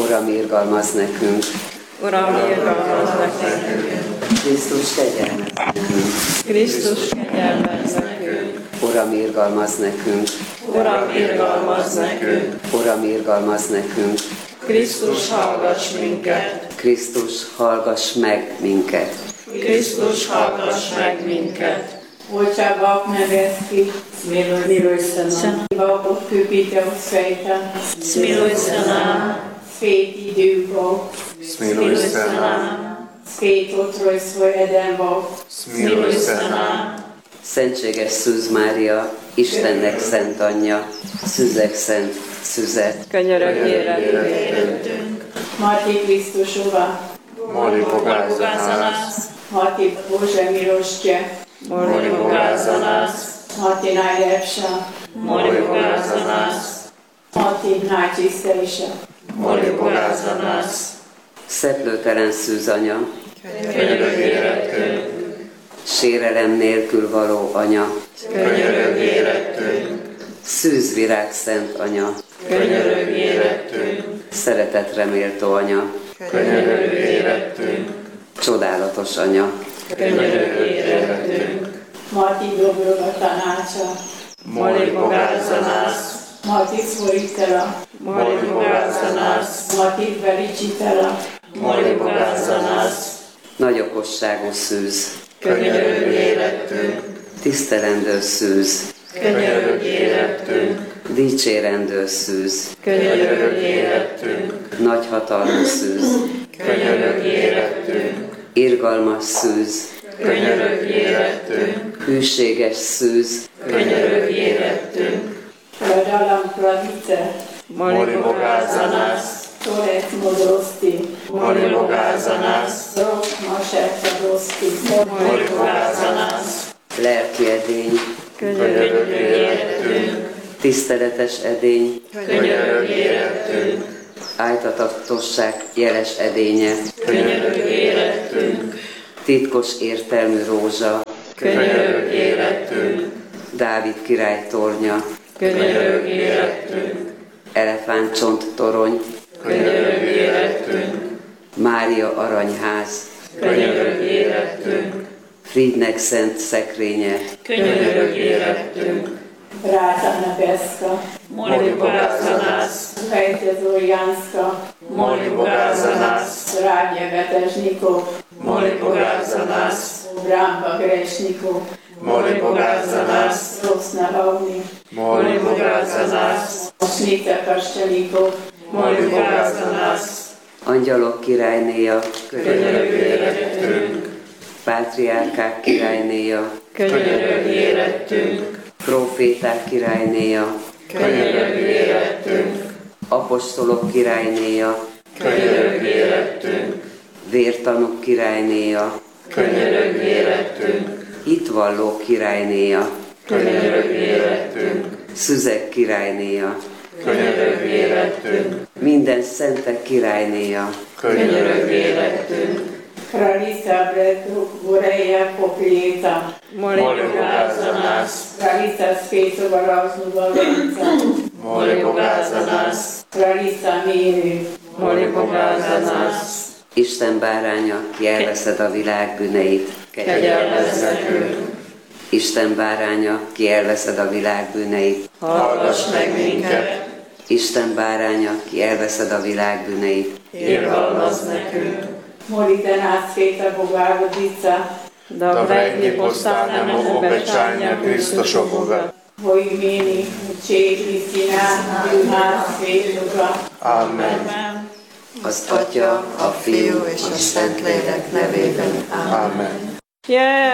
Uram, irgalmaz nekünk. Uram, irgalmaz nekünk. Krisztus, kegyelmez nekünk. Krisztus, kegyelmez nekünk. Uram, irgalmaz nekünk. Uram, irgalmaz nekünk. Uram, irgalmaz nekünk. Krisztus, hallgass minket. Krisztus, hallgass meg minket. Krisztus, hallgass meg minket. Ojcze Bóg niebieski, Zmiluj się nam. Bogu Wkupiciel świata, Zmiluj się nam. Święty Duch Bóg, Smiluj se nám, Święty Trójstwo jeden Bóg, smiluj se nám. Szentséges Szűz Mária, Istennek szent anyja, szüzek szent szüze. Könyörögjél értünk. Mati Krisztusova, Moli Boga za za nás, nás. Mati Boże miłości, Moli Boga za nás. Mati najlepsza, Moli Boga za nás. Mati najczystejsza, Moli Boga za nás. Szeplőtelen Szűz anya, Könyörögjél értünk. sérelem nélkül való anya, Könyörögjél értünk. szűzvirág szent anya, Könyörögjél értünk. szeretetre méltó anya, Könyörögjél értünk. csodálatos anya. Könyörögjél értünk. Mati Dobroga tanácsa, Moli Boga za nás. Mati Stvoriteľa, Moli Boga za nás. Mati Veličiteľa, Moli Boga za nás. Nagy okosságú szűz, Könyörögjél értünk. tisztelendő szűz, Könyörögjél értünk. dicsérendő szűz, Könyörögjél értünk. nagy hatalmú szűz, Könyörögjél értünk. irgalmas szűz, Könyörögjél értünk. hűséges szűz, Könyörögjél értünk. Dalam Pravice, Moli Boga za nás. Torec modrosti, Moli Boga za nás. Rok masercadosti, Moli Boga za nás. lelki edény, Könyörögjél értünk. tiszteletes edény, Könyörögjél értünk. ájtatatosság jeles edénye, Könyörögjél értünk. titkos értelmű rózsa, Könyörögjél értünk. Dávid király tornya, Könyörögjél értünk. elefántcsont torony, Könyörögjél értünk. Mária aranyház, Könyörögjél értünk. Fridnek szent szekrénye, Könyörögjél értünk. Vrata Nebeska, Moli Boga za nás. Słuchajcie Zorianska, Moli Boga za nás. Zdravie Betežnikov, Moli Boga za nás. Bramba Grešnikov, Moli Boga za nás. Rosna Havni, Moli Boga za nás. Šnice Kaštelikov, Moli Boga za nás. angyalok királynéja, Könyörögjél értünk. pátriárkák királynéja, Könyörögjél értünk. próféták királynéja, Könyörögjél értünk. apostolok királynéja, Könyörögjél értünk. vértanúk királynéja, Könyörögjél értünk. hitvallók királynéja, Könyörögjél értünk. szüzek királynéja, Könyörögjél értünk. minden szentek királynéja, Könyörögjél értünk. Kraljica Breduk Goreja Poplijeta, Moli Boga za nás. Kraljica Spetova Raznuba Venca, Moli Boga za nás. Kraljica Miri, Moli Boga za nás. Isten báránya, ki elveszed a világ bűneit, Kegyelmezz nekünk. Isten báránya, ki elveszed a világ bűneit, Hallgass meg minket. Isten báránya, ki elveszed a világ bűneit, Irgalmazz nekünk. molite nas Sveta Boga Vodica, da vredni postanemo obećanja Kristošovoga. v imeni Očevi, Sina, Duha Svetoga. Amen. az Atya, a Fiú és a Szentlélek nevében. Amen. Yeah.